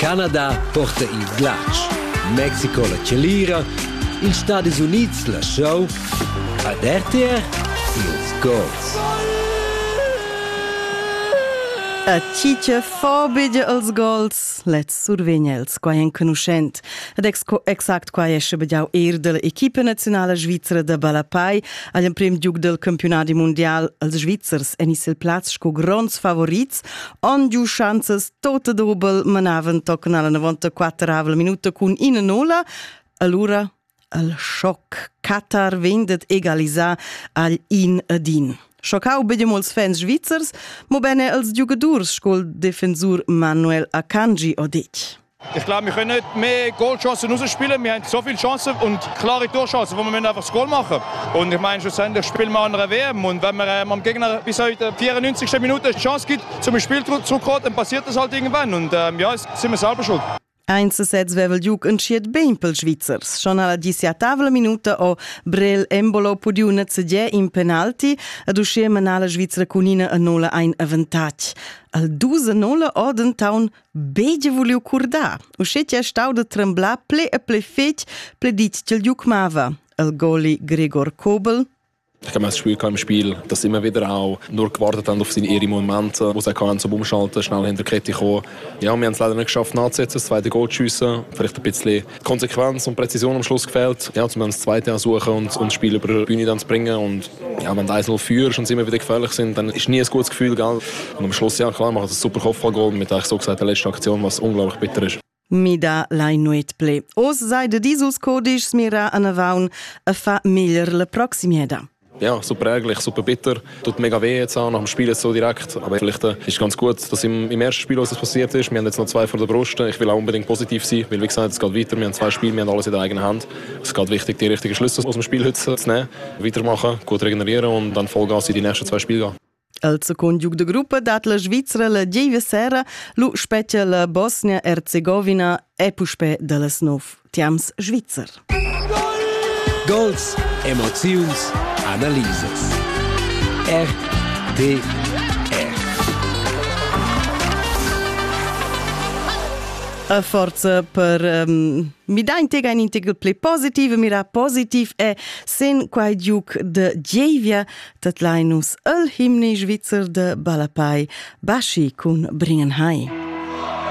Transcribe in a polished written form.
Canada porta il glatsch, Mexico la celira, il Stati Uniti la show, ad RTR ils goals. A ciccia fobidia als goals, let's survegnels, quai en conoscent. Ed exact quai esce bediau de l'equipa nazionale svizzera de Balapai, al prim giug del campionati mondial, als Svizzers enis il plaz sco grons favorits, on giu chances tota dobel manaven tocken alla 94 minuta cun in nola, allura al schock Qatar vendet egalisar al in adin. Schoccau bedi molts fans svizzers, mo bene als Jugadurs scol Defensur Manuel Akanji odich. Ich glaube, wir können nicht mehr Goalchancen rausspielen. Wir haben so viele Chancen und klare Torchancen, wo wir einfach das Goal machen. Und ich meine, schlussendlich spielen wir an einer WM. Und wenn man am Gegner bis heute 94. Minute eine Chance gibt, zum Spiel zurückzukommen, dann passiert das halt irgendwann. Und ja, jetzt sind wir selber schuld. Einsatz vevel giug entschied ben pel Svizzers. Schon alla 17ª minuta o Brel Embolo podiu nazedie in penalti ad uscire manala Svizzera cunina a nola ein avantatg. Al 2-0 o d'entaun bege vuliu curdar. Uscetja stau de tremblar ple a ple fetg ple dit ch'el giug mava. Al goli Gregor Kobel. Ich habe das Gefühl im Spiel, dass sie immer wieder auch nur gewartet haben auf ihre Momente, wo sie zum Umschalten, schnell hinter die Kette kommen. Ja, wir haben es leider nicht geschafft nachzusetzen, das zweite Goal zu schiessen. Vielleicht ein bisschen Konsequenz und Präzision am Schluss gefehlt. Ja, um dann das zweite suchen und das Spiel über die Bühne dann zu bringen. Und ja, wenn du 1-0 führst und sie immer wieder gefährlich sind, dann ist nie ein gutes Gefühl, gell? Und am Schluss, ja klar, machen sie ein super Kopfballgoal mit eigentlich so gesagt der letzten Aktion, was unglaublich bitter ist. Mida lai nuet ple. Os sei de disus codis mira anavaun a fa meglio la proximieda. Ja, super ärgerlich, super bitter. Tut mega weh jetzt auch nach dem Spiel jetzt so direkt. Aber vielleicht ist es ganz gut, dass im ersten Spiel, was passiert ist, wir haben jetzt noch 2 vor der Brust. Ich will auch unbedingt positiv sein, weil wie gesagt, es geht weiter. Wir haben 2 Spiele, wir haben alles in der eigenen Hand. Es geht wichtig, die richtigen Schlüsse aus dem Spiel heute zu nehmen, weitermachen, gut regenerieren und dann Vollgas in die nächsten 2 Spiele gehen. Al second giug de gruppa dat la Svizzera la dieva sera, lu spetja la Bosnia-Herzegovina e puspe de las nov. Tiams Svizzer. Goals, Emotions, Analyses. RTR. A forza per mi da intega un integral ple positiv, mira positiv e sen quai giug de Gievia tat lainus al himni svizzer de Balapai, Baschi cun Bringenhai.